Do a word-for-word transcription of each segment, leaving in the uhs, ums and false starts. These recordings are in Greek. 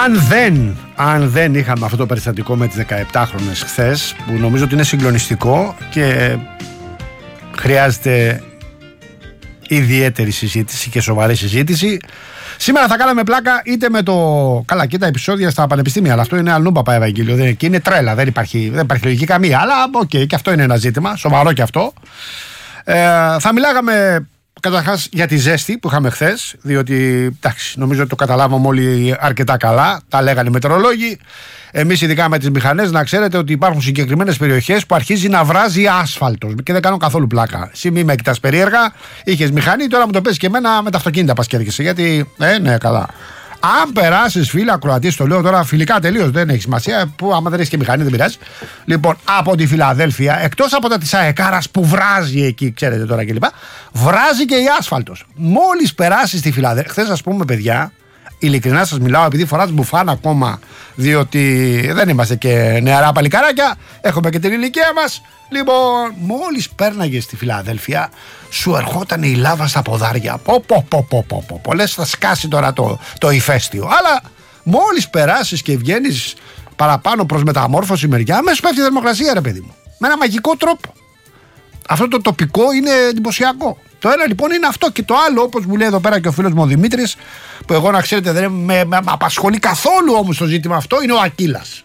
Αν δεν, αν δεν είχαμε αυτό το περιστατικό με τις δεκαεπτάχρονες χθες, που νομίζω ότι είναι συγκλονιστικό και χρειάζεται ιδιαίτερη συζήτηση και σοβαρή συζήτηση, σήμερα θα κάναμε πλάκα είτε με το. Καλά, και τα επεισόδια στα πανεπιστήμια, αλλά αυτό είναι αλλού παπά Ευαγγέλιο. Δεν, και είναι τρέλα, δεν υπάρχει, δεν υπάρχει λογική καμία. Αλλά οκ, okay, και αυτό είναι ένα ζήτημα, σοβαρό και αυτό. Ε, θα μιλάγαμε καταρχάς για τη ζέστη που είχαμε χθες, διότι εντάξει, νομίζω ότι το καταλάβαμε όλοι αρκετά καλά. Τα λέγανε οι μετεωρολόγοι. Εμείς, ειδικά με τις μηχανές, να ξέρετε ότι υπάρχουν συγκεκριμένες περιοχές που αρχίζει να βράζει άσφαλτος. Και δεν κάνω καθόλου πλάκα. Εσύ μη με κοιτάς περίεργα. Είχες μηχανή, τώρα μου το πες και εμένα με τα αυτοκίνητα πας και έρχεσαι. Γιατί, ε, ναι, καλά. Αν περάσεις, φίλε ακροατής, το λέω τώρα φιλικά τελείως, δεν έχει σημασία. Που άμα δεν έχεις και μηχανή, δεν πειράζει. Λοιπόν, από τη Φιλαδέλφια, εκτός από τα της αεκάρας που βράζει εκεί, ξέρετε τώρα κλπ., βράζει και η άσφαλτος. Μόλις περάσεις τη Φιλαδέλφια, χθες, ας πούμε, παιδιά. Ειλικρινά σας μιλάω, επειδή φοράς μπουφάν ακόμα, διότι δεν είμαστε και νεαρά παλικάράκια, έχουμε και την ηλικία μας. Λοιπόν, μόλις πέρναγες στη Φιλαδέλφια, σου ερχόταν η λάβα στα ποδάρια. Πω, πω, πω, πω, πω, πω, πω. Λες θα σκάσει τώρα το, το ηφαίστειο. Αλλά μόλις περάσεις και βγαίνεις παραπάνω προς μεταμόρφωση μεριά, αμέσως πέφτει η θερμοκρασία, ρε παιδί μου. Με ένα μαγικό τρόπο. Αυτό το τοπικό είναι εντυπωσιακό. Το ένα λοιπόν είναι αυτό. Και το άλλο, όπως μου λέει εδώ πέρα και ο φίλος μου ο Δημήτρης, που εγώ να ξέρετε δεν με, με, με απασχολεί καθόλου όμως το ζήτημα αυτό, είναι ο Ακύλας.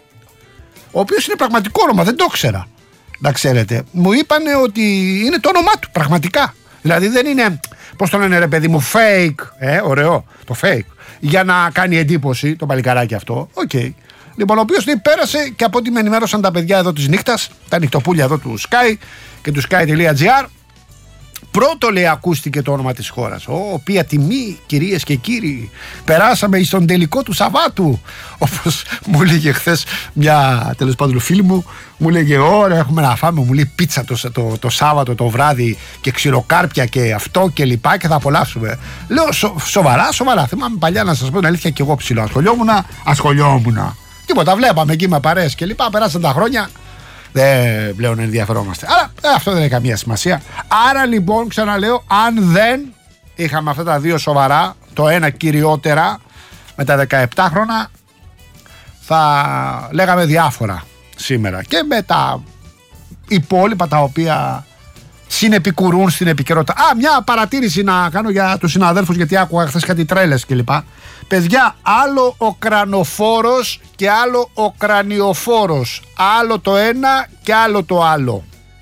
Ο οποίος είναι πραγματικό όνομα, δεν το ήξερα. Να ξέρετε. Μου είπανε ότι είναι το όνομά του, πραγματικά. Δηλαδή δεν είναι, πώς το λένε ρε παιδί μου, fake. Ε, ωραίο, το fake. Για να κάνει εντύπωση το παλικαράκι αυτό. Οκ. Okay. Λοιπόν, ο οποίος πέρασε και από ό,τι με ενημέρωσαν τα παιδιά εδώ της νύχτας, τα νυχτοπούλια εδώ του Sky και του sky.gr. Πρώτο, λέει, ακούστηκε το όνομα της χώρας. Ω, οποία τιμή, κυρίες και κύριοι. Περάσαμε στον τελικό του Σαββάτου. Όπως μου λέγε χθες μια τέλος πάντων φίλη μου, μου λέγε: ωραία, έχουμε να φάμε. Μου λέει πίτσα το, το, το Σάββατο το βράδυ και ξηροκάρπια και αυτό και λοιπά και θα απολαύσουμε. Λέω σο, σοβαρά, σοβαρά. Θυμάμαι παλιά να σας πω την αλήθεια και εγώ ψηλό. Ασχολιόμουνα, ασχολιόμουνα. Τίποτα, βλέπαμε εκεί με παρέες και λοιπά. Περάσαν τα χρόνια. Δεν πλέον ενδιαφερόμαστε. Αλλά ε, αυτό δεν έχει καμία σημασία. Άρα λοιπόν, ξαναλέω, αν δεν είχαμε αυτά τα δύο σοβαρά, το ένα κυριότερα με τα δεκαεπτάχρονα, θα λέγαμε διάφορα σήμερα. Και με τα υπόλοιπα τα οποία συνεπικουρούν στην επικαιρότητα. Α, μια παρατήρηση να κάνω για τους συναδέλφους, γιατί άκουγα χθες κάτι τρέλες κλπ. Παιδιά, άλλο ο κρανοφόρος και άλλο ο κρανιοφόρος. Άλλο το ένα και άλλο το άλλο.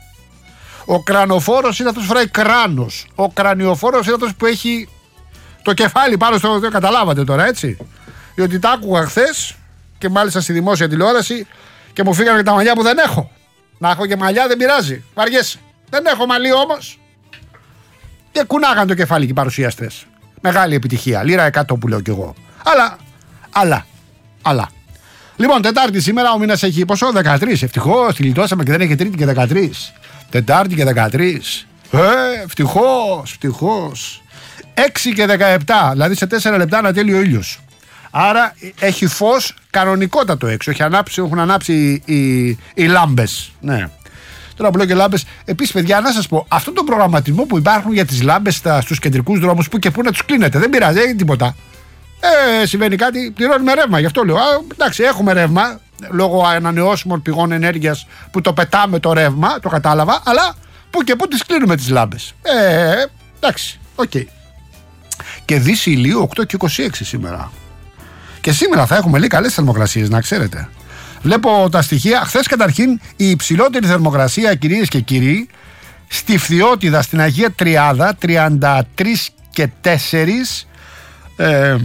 Ο κρανοφόρος είναι αυτός που φοράει κράνος. Ο κρανιοφόρος είναι αυτός που έχει το κεφάλι πάνω στο... Δεν καταλάβατε τώρα, έτσι. Διότι τα άκουγα χθες και μάλιστα στη δημόσια τηλεόραση και μου φύγανε και τα μαλλιά που δεν έχω. Να έχω και μαλλιά δεν πειράζει. Βαριέσαι. Δεν έχω μαλλί όμως. Και κουνάγαν το κεφάλι και οι παρουσιαστές. Μεγάλη επιτυχία. Λίρα εκατό που λέω κι εγώ. Αλλά, αλλά, αλλά. Λοιπόν, Τετάρτη σήμερα ο μήνας έχει πόσο, δεκατρείς. Ευτυχώς, τη λιτώσαμε και δεν έχει Τρίτη και δεκατρείς. Τετάρτη και δεκατρείς. Ε, ευτυχώς, ευτυχώς. έξι και δεκαεπτά, δηλαδή σε τέσσερα λεπτά να τέλει ο ήλιος. Άρα έχει φως κανονικότατο έξω. Έχει ανάψει, έχουν ανάψει οι, οι, οι λάμπες. Ναι. Τώρα που λέω και λάμπες. Επίσης, παιδιά, να σας πω, αυτόν τον προγραμματισμό που υπάρχουν για τις λάμπες στους κεντρικούς δρόμους, που και πού να τους κλείνετε, δεν πειράζει, δεν έχει τίποτα. Ε, συμβαίνει κάτι, πληρώνουμε ρεύμα. Γι' αυτό λέω. Α, εντάξει, έχουμε ρεύμα λόγω ανανεώσιμων πηγών ενέργειας που το πετάμε το ρεύμα, το κατάλαβα, αλλά που και πού τις κλείνουμε τις λάμπες. Ε, εντάξει, οκ. Okay. Και Δύση ηλίου οκτώ και είκοσι έξι σήμερα. Και σήμερα θα έχουμε λίγο καλές θερμοκρασίες, να ξέρετε. Βλέπω τα στοιχεία. Χθες καταρχήν η υψηλότερη θερμοκρασία, κυρίες και κύριοι, στη Φθιώτιδα, στην Αγία Τριάδα, τριάντα τρία και τέσσερα. Ε,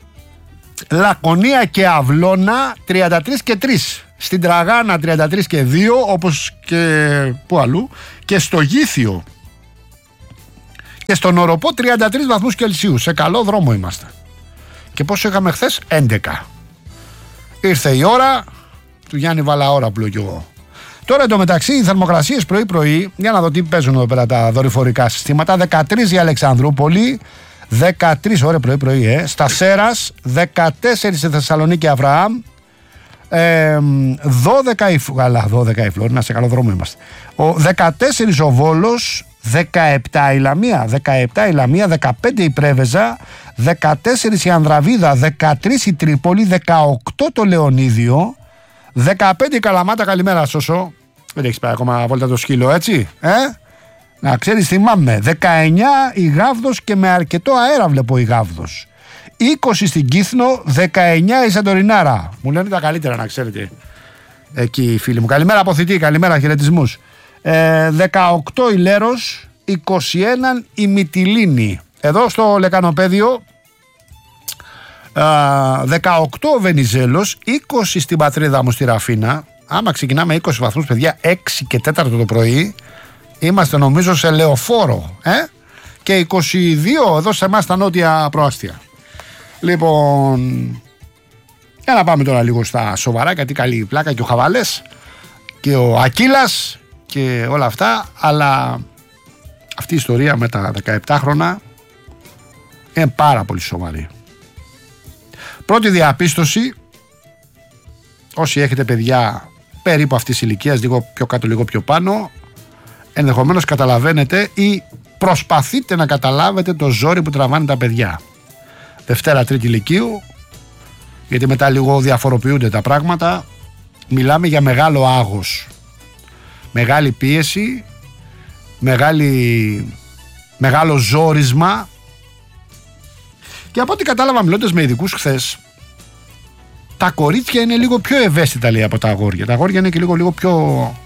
Λακωνία και Αυλώνα, τριάντα τρία και τρία. Στην Τραγάνα τριάντα τρία και δύο, όπως και που αλλού. Και στο Γήθιο και στον Οροπό τριάντα τρεις βαθμούς Κελσίου. Σε καλό δρόμο είμαστε. Και πόσο είχαμε χθες? έντεκα. Ήρθε η ώρα του Γιάννη Βαλαώρα που λέω κι εγώ. Τώρα εντωμεταξύ οι θερμοκρασίες πρωί-πρωί, για να δω τι παίζουν εδώ πέρα τα δορυφορικά συστήματα. δεκατρείς για Αλεξανδρούπολη, δεκατρείς ώρα πρωί-πρωί, ε, στα Σέρας, δεκατέσσερα στη Θεσσαλονίκη Αβραάμ, ε, δώδεκα η, αλλά, δώδεκα η Φλόρινα, σε καλό δρόμο είμαστε. Ο, δεκατέσσερα ο Βόλος, δεκαεπτά η Λαμία, δεκαεπτά η Λαμία, δεκαπέντε η Πρέβεζα, δεκατέσσερα η Ανδραβίδα, δεκατρία η Τρίπολη, δεκαοκτώ το Λεωνίδιο, δεκαπέντε η Καλαμάτα. Καλημέρα Σώσο. Δεν έχεις πάει ακόμα βόλτα το σκύλο, έτσι, ε? Να ξέρεις, θυμάμαι. δεκαεννιά η Γάβδος και με αρκετό αέρα βλέπω η Γάβδος. είκοσι στην Κύθνο, δεκαεννιά η Σαντορινάρα. Μου λένε τα καλύτερα, να ξέρετε. Εκεί φίλοι μου. Καλημέρα από Θητή, καλημέρα, χαιρετισμούς. Ε, δεκαοκτώ η Λέρος, είκοσι ένα η Μυτιλήνη. Εδώ στο Λεκανοπέδιο, ε, δεκαοκτώ ο Βενιζέλος, είκοσι στην πατρίδα μου στη Ραφίνα. Άμα ξεκινάμε είκοσι βαθμούς, παιδιά, έξι και τέσσερα το πρωί, είμαστε νομίζω σε λεωφόρο, ε? Και είκοσι δύο εδώ σε εμάς στα νότια προάστια. Λοιπόν, για να πάμε τώρα λίγο στα σοβαρά, γιατί καλή πλάκα και ο Χαβαλές και ο Ακύλας και όλα αυτά, αλλά αυτή η ιστορία με τα δεκαεπτά χρόνια είναι πάρα πολύ σοβαρή. Πρώτη διαπίστωση, όσοι έχετε παιδιά περίπου αυτής της ηλικίας, λίγο πιο κάτω, λίγο πιο πάνω, ενδεχομένως καταλαβαίνετε ή προσπαθείτε να καταλάβετε το ζόρι που τραβάνε τα παιδιά. Δευτέρα, τρίτη ηλικίου, γιατί μετά λίγο διαφοροποιούνται τα πράγματα. Μιλάμε για μεγάλο άγχος, μεγάλη πίεση, μεγάλη, μεγάλο ζόρισμα. Και από ό,τι κατάλαβα μιλώντας με ειδικούς χθες, τα κορίτσια είναι λίγο πιο ευαίσθητα, λέει, από τα αγόρια. Τα αγόρια είναι και λίγο, λίγο πιο...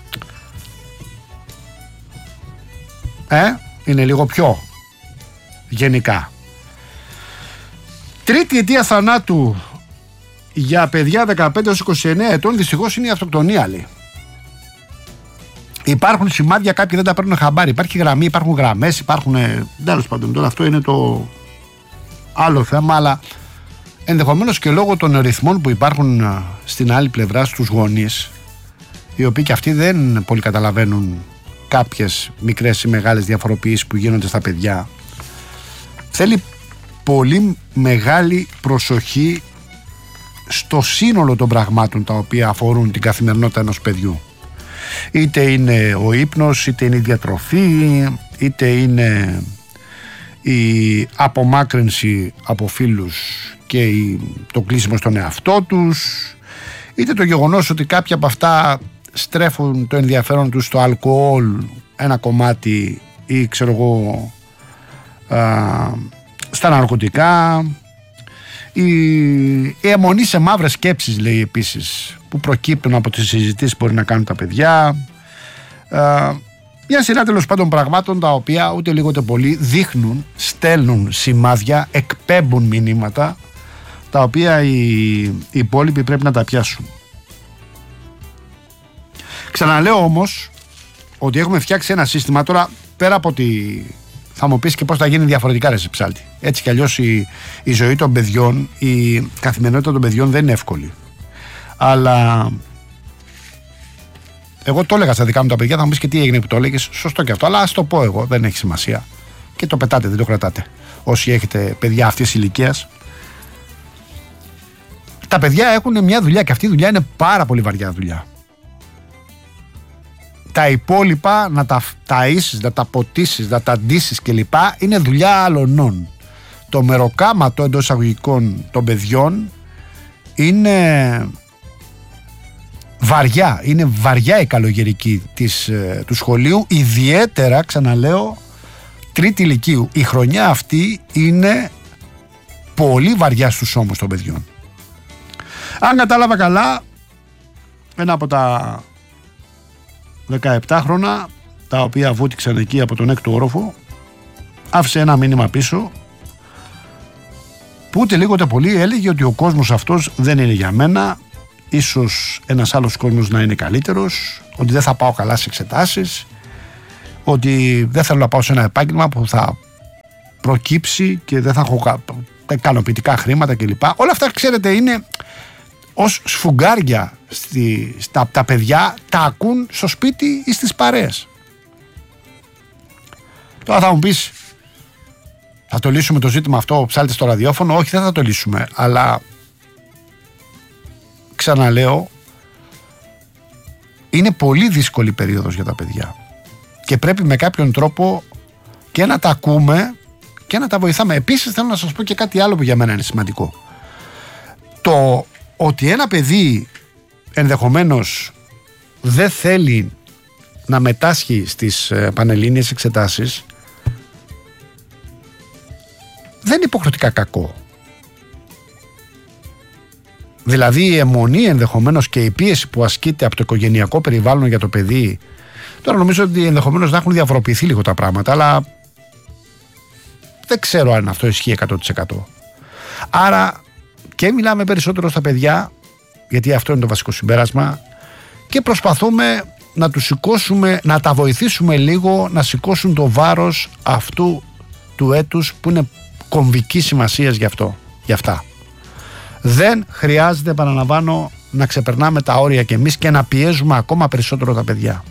Ε, είναι λίγο πιο γενικά. Τρίτη αιτία θανάτου για παιδιά δεκαπέντε έως είκοσι εννέα ετών δυστυχώς είναι η αυτοκτονία, λέει. Υπάρχουν σημάδια, κάποιοι δεν τα παίρνουν χαμπάρι. Υπάρχει γραμμή, υπάρχουν γραμμές, υπάρχουν. Τέλος πάντων, τώρα αυτό είναι το άλλο θέμα, αλλά ενδεχομένως και λόγω των ρυθμών που υπάρχουν στην άλλη πλευρά στους γονείς, οι οποίοι και αυτοί δεν πολύ καταλαβαίνουν κάποιες μικρές ή μεγάλες διαφοροποιήσεις που γίνονται στα παιδιά, θέλει πολύ μεγάλη προσοχή στο σύνολο των πραγμάτων τα οποία αφορούν την καθημερινότητα ενός παιδιού. Είτε είναι ο ύπνος, είτε είναι η διατροφή, είτε είναι η απομάκρυνση από φίλους και το κλείσιμο στον εαυτό τους, είτε το γεγονός ότι κάποια από αυτά στρέφουν το ενδιαφέρον τους στο αλκοόλ ένα κομμάτι, ή ξέρω εγώ α, στα ναρκωτικά, η, η αιμονή σε μαύρες σκέψεις, λέει, επίσης, που προκύπτουν από τις συζητήσεις που μπορεί να κάνουν τα παιδιά. Α, μια σειρά τέλος πάντων πραγμάτων τα οποία ούτε λίγο ούτε πολύ δείχνουν, στέλνουν σημάδια, εκπέμπουν μηνύματα τα οποία οι, οι υπόλοιποι πρέπει να τα πιάσουν. Ξαναλέω όμως ότι έχουμε φτιάξει ένα σύστημα τώρα, πέρα από ότι θα μου πεις και πώς θα γίνει διαφορετικά, ρε Ψάλτη. Έτσι κι αλλιώς η, η ζωή των παιδιών, η καθημερινότητα των παιδιών δεν είναι εύκολη. Αλλά εγώ το έλεγα στα δικά μου τα παιδιά, θα μου πεις και τι έγινε που το έλεγες. Σωστό και αυτό, αλλά ας το πω εγώ, δεν έχει σημασία. Και το πετάτε, δεν το κρατάτε. Όσοι έχετε παιδιά αυτής της ηλικίας. Τα παιδιά έχουν μια δουλειά και αυτή η δουλειά είναι πάρα πολύ βαριά δουλειά. Τα υπόλοιπα να τα ταΐσεις, να τα ποτίσεις, να τα ντύσεις κλπ. Είναι δουλειά αλωνών. Το μεροκάματο εντός εισαγωγικών των παιδιών είναι βαριά. Είναι βαριά η καλογερική της, του σχολείου, ιδιαίτερα, ξαναλέω, τρίτη ηλικίου. Η χρονιά αυτή είναι πολύ βαριά στους ώμους των παιδιών. Αν κατάλαβα καλά, ένα από τα δεκαεπτά χρόνια τα οποία βούτυξαν εκεί από τον έκτο όροφο, άφησε ένα μήνυμα πίσω που ούτε λίγο ούτε πολύ έλεγε ότι ο κόσμος αυτός δεν είναι για μένα, ίσως ένας άλλος κόσμος να είναι καλύτερος, ότι δεν θα πάω καλά σε εξετάσεις, ότι δεν θέλω να πάω σε ένα επάγγελμα που θα προκύψει και δεν θα έχω ικανοποιητικά χρήματα κλπ. Όλα αυτά, ξέρετε, είναι ως σφουγγάρια στη, στα, τα παιδιά τα ακούν στο σπίτι ή στις παρέες. Τώρα θα μου πεις, θα το λύσουμε το ζήτημα αυτό, ψάλτε στο ραδιόφωνο? Όχι, δεν θα το λύσουμε, αλλά ξαναλέω, είναι πολύ δύσκολη περίοδος για τα παιδιά. και πρέπει με κάποιον τρόπο και να τα ακούμε και να τα βοηθάμε. Επίσης θέλω να σας πω και κάτι άλλο που για μένα είναι σημαντικό. Το ότι ένα παιδί ενδεχομένως δεν θέλει να μετάσχει στις πανελλήνιες εξετάσεις δεν είναι υποχρεωτικά κακό. Δηλαδή η αιμονή ενδεχομένως και η πίεση που ασκείται από το οικογενειακό περιβάλλον για το παιδί, τώρα νομίζω ότι ενδεχομένως να έχουν διαφοροποιηθεί λίγο τα πράγματα, αλλά δεν ξέρω αν αυτό ισχύει εκατό τοις εκατό. Άρα και μιλάμε περισσότερο στα παιδιά, γιατί αυτό είναι το βασικό συμπέρασμα, και προσπαθούμε να τους σηκώσουμε, να τα βοηθήσουμε λίγο να σηκώσουν το βάρος αυτού του έτους που είναι κομβικής σημασίας γι' αυτό, γι' αυτά. Δεν χρειάζεται, επαναλαμβάνω, να ξεπερνάμε τα όρια κι εμείς και να πιέζουμε ακόμα περισσότερο τα παιδιά.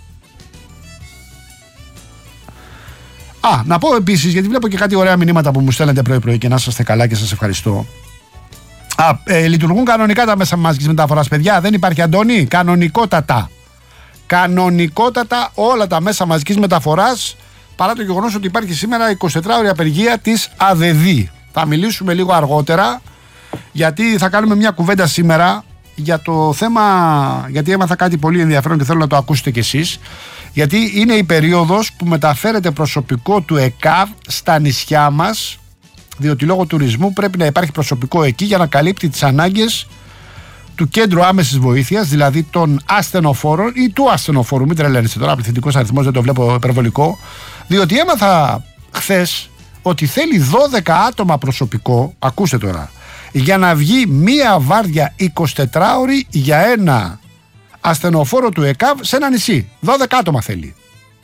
Α, να πω επίσης, γιατί βλέπω και κάτι ωραία μηνύματα που μου στέλνετε πρωί-πρωί και να είσαστε καλά και σας ευχαριστώ. Α, ε, λειτουργούν κανονικά τα μέσα μαζικής μεταφοράς, παιδιά. Δεν υπάρχει, Αντώνη. Κανονικότατα. Κανονικότατα όλα τα μέσα μαζικής μεταφοράς, παρά το γεγονός ότι υπάρχει σήμερα εικοσιτετράωρη απεργία της ΑΔΕΔΗ. Θα μιλήσουμε λίγο αργότερα, γιατί θα κάνουμε μια κουβέντα σήμερα για το θέμα, γιατί έμαθα κάτι πολύ ενδιαφέρον και θέλω να το ακούσετε κι εσείς. Γιατί είναι η περίοδος που μεταφέρεται προσωπικό του ΕΚΑΒ στα νησιά μας, διότι λόγω τουρισμού πρέπει να υπάρχει προσωπικό εκεί για να καλύπτει τις ανάγκες του κέντρου άμεσης βοήθειας, δηλαδή των ασθενοφόρων ή του ασθενοφόρου. Μην τρελαίνεστε τώρα, πληθυντικός αριθμός δεν το βλέπω υπερβολικό, διότι έμαθα χθες ότι θέλει δώδεκα άτομα προσωπικό, ακούστε τώρα, για να βγει μία βάρδια εικοσιτετράωρη για ένα ασθενοφόρο του ΕΚΑΒ σε ένα νησί. δώδεκα άτομα θέλει.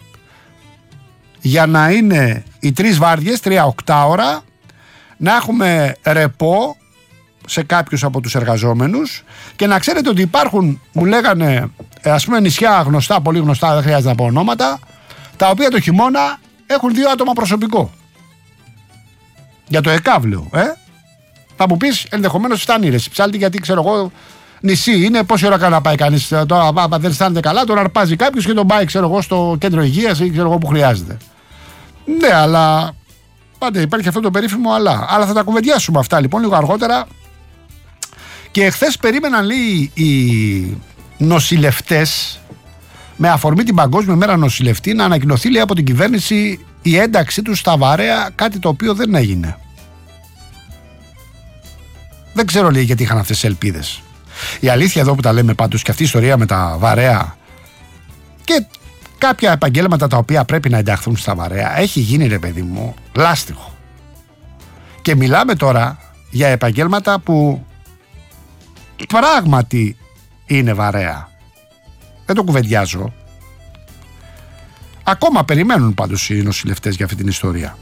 Για να είναι οι τρεις βάρδιες, τρία οκτάωρα, να έχουμε ρεπό σε κάποιους από τους εργαζόμενους και να ξέρετε ότι υπάρχουν, μου λέγανε, ας πούμε νησιά γνωστά, πολύ γνωστά, δεν χρειάζεται να πω ονόματα, τα οποία το χειμώνα έχουν δύο άτομα προσωπικό. Για το ΕΚΑΒ λέω, ε. Θα μου πεις ενδεχομένως φτάνει ρε Ψάλτη, γιατί ξέρω εγώ νησί είναι, πόση ώρα κάνει να πάει κανείς, τώρα δεν αισθάνεται καλά, τον αρπάζει κάποιος και τον πάει ξέρω εγώ στο κέντρο υγείας ή ξέρω εγώ που χρειάζεται. Ναι, αλλά πάντα υπάρχει αυτό το περίφημο αλλά. Αλλά θα τα κουβεντιάσουμε αυτά λοιπόν λίγο αργότερα. Και εχθές περίμεναν λέει οι νοσηλευτές, με αφορμή την Παγκόσμια Μέρα Νοσηλευτή, να ανακοινωθεί λέει από την κυβέρνηση η ένταξή τους στα βαρέα, κάτι το οποίο δεν έγινε. Δεν ξέρω λέει γιατί είχαν αυτές τις ελπίδες. Η αλήθεια εδώ που τα λέμε πάντως, και αυτή η ιστορία με τα βαρέα και κάποια επαγγέλματα τα οποία πρέπει να ενταχθούν στα βαρέα, έχει γίνει ρε παιδί μου λάστιχο. Και μιλάμε τώρα για επαγγέλματα που πράγματι είναι βαρέα. Δεν το κουβεντιάζω. Ακόμα περιμένουν πάντως οι νοσηλευτές για αυτή την ιστορία.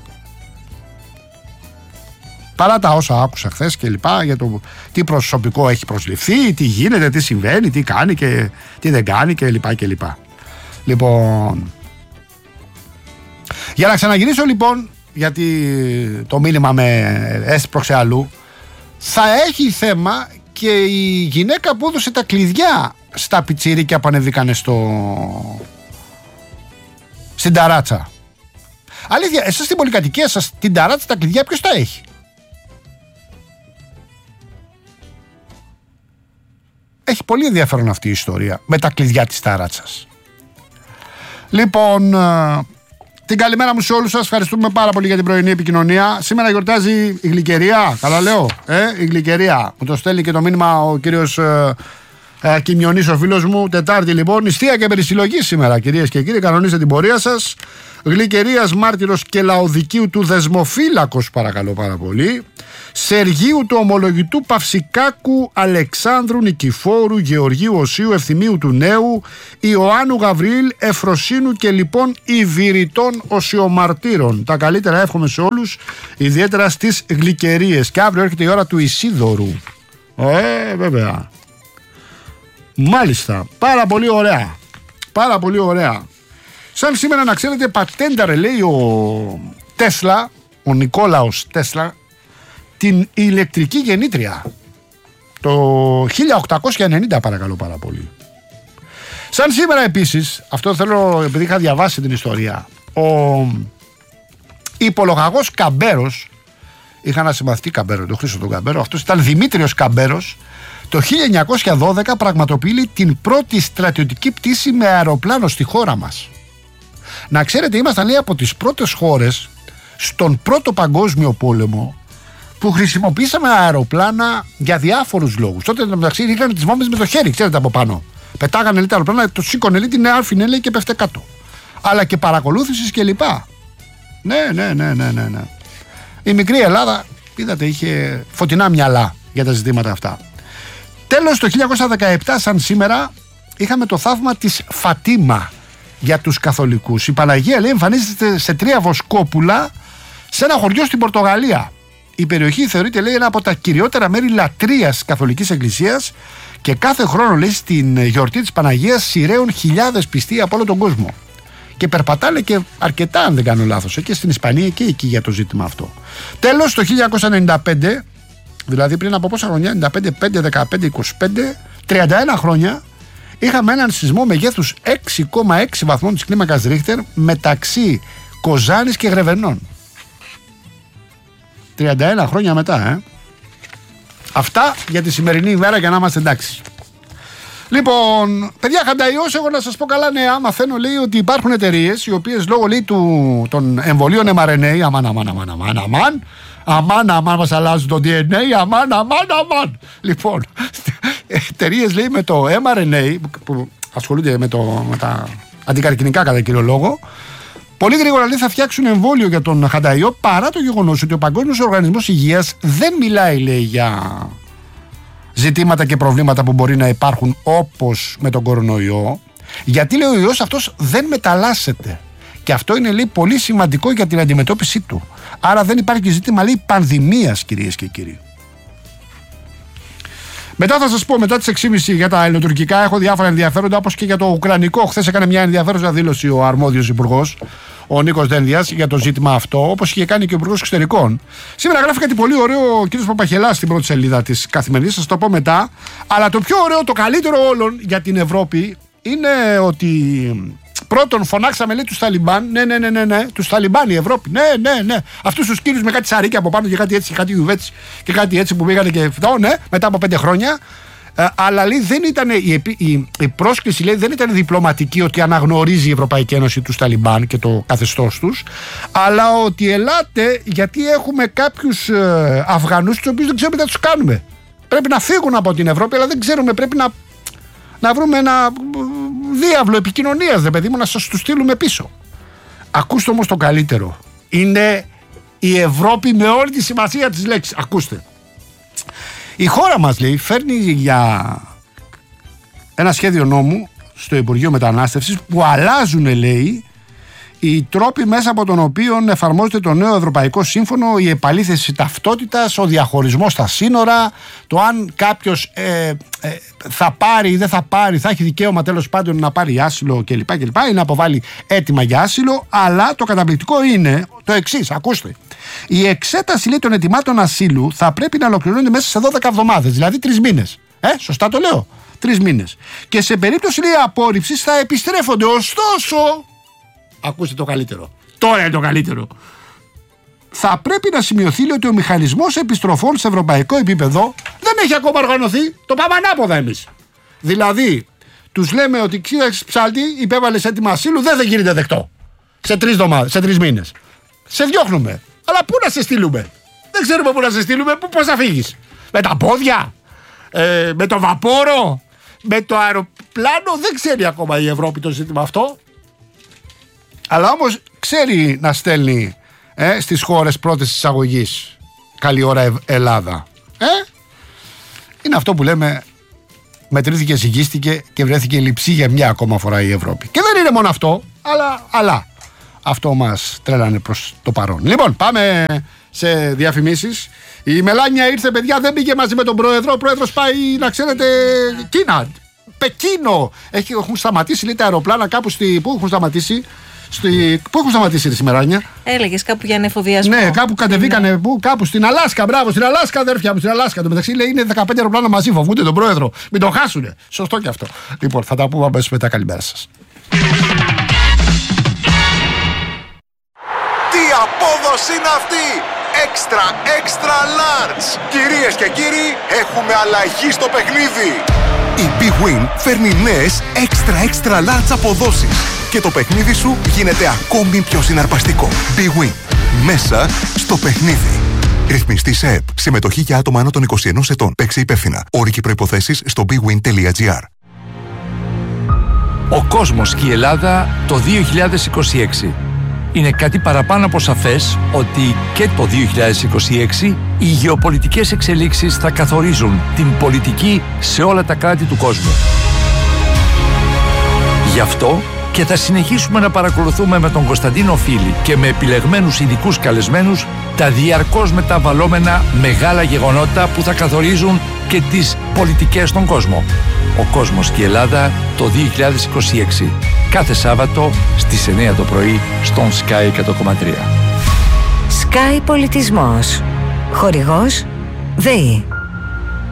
Παρά τα όσα άκουσα χθες και λοιπά για το τι προσωπικό έχει προσληφθεί, τι γίνεται, τι συμβαίνει, τι κάνει και τι δεν κάνει και λοιπά και λοιπά. Λοιπόν, για να ξαναγυρίσω λοιπόν, γιατί το μήνυμα με έσπρωξε αλλού, θα έχει θέμα και η γυναίκα που έδωσε τα κλειδιά στα πιτσιρίκια που ανεβήκανε στο... στην ταράτσα. Αλήθεια, εσείς στην πολυκατοικία σας την ταράτσα τα κλειδιά ποιος τα έχει? Έχει πολύ ενδιαφέρον αυτή η ιστορία με τα κλειδιά της ταράτσας. Λοιπόν, την καλημέρα μου σε όλους σας. Ευχαριστούμε πάρα πολύ για την πρωινή επικοινωνία. Σήμερα γιορτάζει η Γλυκερία. Καλά λέω, ε, η Γλυκερία. Μου το στέλνει και το μήνυμα ο κύριος ε, ε, Κιμιονής, ο φίλος μου. Τετάρτη λοιπόν, νηστεία και περισυλλογή σήμερα, κυρίες και κύριοι. Κανονίστε την πορεία σας. Γλυκερίας Μάρτυρος και Λαοδικίου του Δεσμοφύλακος, παρακαλώ πάρα πολύ. Σεργίου του Ομολογητού Παυσικάκου Αλεξάνδρου Νικηφόρου Γεωργίου Οσίου Ευθυμίου του Νέου Ιωάννου Γαβριήλ Εφροσίνου και λοιπόν Ιβηρητών Οσιομαρτύρων. Τα καλύτερα εύχομαι σε όλους, ιδιαίτερα στις Γλυκερίες. Και αύριο έρχεται η ώρα του Ισίδωρου. Ε, βέβαια. Μάλιστα. Πάρα πολύ ωραία. Πάρα πολύ ωραία. Σαν σήμερα να ξέρετε, πατένταρε λέει ο Τέσλα, ο Νικόλαος Τέσλα, την ηλεκτρική γεννήτρια το χίλια οκτακόσια ενενήντα, παρακαλώ πάρα πολύ. Σαν σήμερα επίσης, αυτό θέλω επειδή είχα διαβάσει την ιστορία, ο υπολογαγός Καμπέρος, είχα ένα συμμαθητή Καμπέρο, τον Χρήστο τον Καμπέρο, αυτός ήταν Δημήτριος Καμπέρος, το χίλια εννιακόσια δώδεκα πραγματοποιεί την πρώτη στρατιωτική πτήση με αεροπλάνο στη χώρα μας. Να ξέρετε, ήμασταν λέει από τις πρώτες χώρες στον πρώτο παγκόσμιο πόλεμο που χρησιμοποιήσαμε αεροπλάνα για διάφορους λόγους. Τότε μεταξύ ρίχνανε τις βόμβες με το χέρι, ξέρετε, από πάνω. Πετάγανε λέει τα αεροπλάνα, το σήκωνε λέει, την άρφινε λέει και πέφτε κάτω. Αλλά και παρακολούθησης και λοιπά. Ναι, ναι, ναι, ναι, ναι, ναι. Η μικρή Ελλάδα, είδατε, είχε φωτεινά μυαλά για τα ζητήματα αυτά. Τέλος, το χίλια εννιακόσια δεκαεπτά, σαν σήμερα, είχαμε το θαύμα της Φατίμα για τους καθολικούς. Η Παναγία λέει εμφανίζεται σε τρία βοσκόπουλα σε ένα χωριό στην Πορτογαλία. Η περιοχή θεωρείται λέει ένα από τα κυριότερα μέρη λατρείας της Καθολικής Εκκλησίας και κάθε χρόνο λέει στην γιορτή της Παναγίας σειραίουν χιλιάδες πιστοί από όλο τον κόσμο. Και περπατάνε και αρκετά, αν δεν κάνω λάθος, και στην Ισπανία και εκεί για το ζήτημα αυτό. Τέλος, το χίλια εννιακόσια ενενήντα πέντε, δηλαδή πριν από πόσα χρονιά, ενενήντα πέντε, πέντε, δεκαπέντε, είκοσι πέντε, τριάντα ένα χρόνια, είχαμε έναν σεισμό μεγέθους έξι κόμμα έξι βαθμών της κλίμακας Ρίχτερ μεταξύ Κοζάνης και Γρεβενών. τριάντα ένα χρόνια μετά, ε. Αυτά για τη σημερινή ημέρα για να είμαστε εντάξει. Λοιπόν, παιδιά, Χανταϊός, εγώ να σας πω καλά νέα. Μαθαίνω λέει ότι υπάρχουν εταιρείες οι οποίες λόγω λέει του, των εμβολίων εμ αρ εν έι, αμάν, αμάν, αμάν, αμάν, αμάν, αμάν, αμάν, μας αλλάζουν το ντι εν έι, αμάν, αμάν, αμάν. Λοιπόν, εταιρείες λέει με το εμ αρ εν έι που ασχολούνται με, το, με τα αντικαρκινικά κατά κύριο λόγο, πολύ γρήγορα λέει θα φτιάξουν εμβόλιο για τον Χανταϊό, παρά το γεγονός ότι ο Παγκόσμιος Οργανισμός Υγείας δεν μιλάει λέει για ζητήματα και προβλήματα που μπορεί να υπάρχουν όπως με τον κορονοϊό, γιατί λέει ο ιός αυτός δεν μεταλλάσσεται και αυτό είναι λέει πολύ σημαντικό για την αντιμετώπιση του. Άρα δεν υπάρχει ζήτημα λέει πανδημίας, κυρίες και κύριοι. Μετά θα σας πω, μετά τις έξι και μισή για τα ελληνοτουρκικά, έχω διάφορα ενδιαφέροντα, όπως και για το ουκρανικό. Χθες έκανε μια ενδιαφέρουσα δήλωση ο αρμόδιος υπουργός, ο Νίκος Δένδιας, για το ζήτημα αυτό, όπως είχε κάνει και ο υπουργός εξωτερικών. Σήμερα γράφει κάτι πολύ ωραίο ο κ. Παπαχελάς στην πρώτη σελίδα της Καθημερινής, σας το πω μετά. Αλλά το πιο ωραίο, το καλύτερο όλων για την Ευρώπη είναι ότι πρώτον φωνάξαμε λέει τους Ταλιμπάν. Ναι, ναι, ναι, ναι, ναι. Τους Ταλιμπάν η Ευρώπη. Ναι, ναι, ναι. Αυτούς τους κύριους με κάτι σαρίκια από πάνω και κάτι έτσι, κάτι δουβέτσι και κάτι έτσι που πήγανε και αυτό, ναι, μετά από πέντε χρόνια. Ε, αλλά λέει δεν ήταν η, η, η πρόσκληση λέει, δεν ήταν διπλωματική ότι αναγνωρίζει η Ευρωπαϊκή Ένωση τους Ταλιμπάν και το καθεστώς τους, αλλά ότι ελάτε γιατί έχουμε κάποιους ε, Αφγανούς τους οποίους δεν ξέρουμε τι θα τους κάνουμε. Πρέπει να φύγουν από την Ευρώπη, αλλά δεν ξέρουμε, πρέπει να, να βρούμε ένα διάβλο επικοινωνίας, δε παιδί μου, να σας τους στείλουμε πίσω. Ακούστε όμως το καλύτερο. Είναι η Ευρώπη με όλη τη σημασία της λέξης. Ακούστε. Η χώρα μας λέει φέρνει για ένα σχέδιο νόμου στο Υπουργείο Μετανάστευσης που αλλάζουν λέει οι τρόποι μέσα από τον οποίο εφαρμόζεται το νέο Ευρωπαϊκό Σύμφωνο, η επαλήθευση ταυτότητας, ο διαχωρισμός στα σύνορα, το αν κάποιος ε, ε, θα πάρει ή δεν θα πάρει, θα έχει δικαίωμα τέλος πάντων να πάρει άσυλο κλπ. κλπ ή να αποβάλει αίτημα για άσυλο. Αλλά το καταπληκτικό είναι το εξής, ακούστε. Η εξέταση λέει των αιτημάτων ασύλου θα πρέπει να ολοκληρώνεται μέσα σε δώδεκα εβδομάδες, δηλαδή τρεις μήνες. Ε, σωστά το λέω. Τρεις μήνες. Και σε περίπτωση λέει απόρριψης θα επιστρέφονται. Ωστόσο, ακούστε το καλύτερο. Τώρα είναι το καλύτερο. Θα πρέπει να σημειωθεί λέει, ότι ο μηχανισμός επιστροφών σε ευρωπαϊκό επίπεδο δεν έχει ακόμα οργανωθεί. Το πάμε ανάποδα εμείς. Δηλαδή, τους λέμε ότι κοίταξε ψάλτη, υπέβαλες αίτημα ασύλου, δεν θα γίνεται δεκτό. Σε τρεις εβδομάδες, σε τρεις μήνες. Σε διώχνουμε. Αλλά πού να σε στείλουμε. Δεν ξέρουμε πού να σε στείλουμε. Πού, πώς θα φύγεις. Με τα πόδια. Ε, με το βαπόρο. Με το αεροπλάνο. Δεν ξέρει ακόμα η Ευρώπη το ζήτημα αυτό. Αλλά όμως ξέρει να στέλνει ε, στις χώρες πρώτης εισαγωγής. Καλή ώρα Ευ- Ελλάδα. Ε? Είναι αυτό που λέμε μετρήθηκε, ζυγίστηκε και βρέθηκε λειψή για μια ακόμα φορά η Ευρώπη. Και δεν είναι μόνο αυτό, αλλά, αλλά αυτό μας τρέλανε προς το παρόν. Λοιπόν, πάμε σε διαφημίσεις. Η Μελάνια ήρθε, παιδιά, δεν πήγε μαζί με τον πρόεδρο. Ο πρόεδρος πάει, να ξέρετε, Κίνα, Πεκίνο. Έχει, έχουν σταματήσει λέει, τα αεροπλάνα κάπου στη, πού έχουν σταματήσει. Στη... Πού έχουν σταματήσει σήμερα, Άνια? Έλεγες κάπου για ανεφοδιασμό. Ναι, κάπου κατεβήκανε. Πού, κάπου στην Αλάσκα. Μπράβο, στην Αλάσκα, αδέρφια μου, στην Αλάσκα. Το μεταξύ λέει είναι δεκαπέντε αεροπλάνα μαζί, φοβούνται τον πρόεδρο. Μην τον χάσουνε. Σωστό και αυτό. Λοιπόν, θα τα πούμε αμέσως μετά. Καλημέρα σας. Τι απόδοση είναι αυτή! Extra, extra large! Κυρίες και κύριοι, έχουμε αλλαγή στο παιχνίδι! Η Big Win φέρνει νέες extra, extra large αποδόσεις και το παιχνίδι σου γίνεται ακόμη πιο συναρπαστικό. Big Win. Μέσα στο παιχνίδι. Ρυθμιστή σε ΕΠ. Συμμετοχή για άτομα άνω των είκοσι ενός ετών. Παίξε υπεύθυνα. Όροι και προϋποθέσεις στο bigwin τελεία gr. Ο κόσμος και η Ελλάδα το δύο χιλιάδες είκοσι έξι. Είναι κάτι παραπάνω από σαφές ότι και το δύο χιλιάδες είκοσι έξι οι γεωπολιτικές εξελίξεις θα καθορίζουν την πολιτική σε όλα τα κράτη του κόσμου. Γι' αυτό και θα συνεχίσουμε να παρακολουθούμε με τον Κωνσταντίνο Φίλη και με επιλεγμένους ειδικούς καλεσμένους τα διαρκώς μεταβαλλόμενα μεγάλα γεγονότα που θα καθορίζουν και τις πολιτικές στον κόσμο. Ο κόσμος και η Ελλάδα το δύο χιλιάδες είκοσι έξι. Κάθε Σάββατο στις εννιά το πρωί στον Sky εκατό κόμμα τρία. Sky Πολιτισμός. Χορηγός ΔΕΗ.